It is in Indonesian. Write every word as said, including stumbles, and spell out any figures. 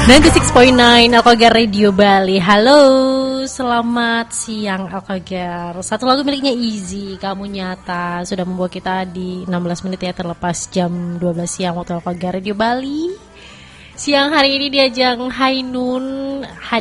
sembilan puluh enam koma sembilan Alkogar Radio Bali. Halo, selamat siang Alkogar. Satu lagu miliknya Easy, Kamu Nyata, sudah membawa kita di enam belas menit ya, terlepas jam dua belas siang waktu Alkogar Radio Bali. Siang hari ini di ajang Hai Nun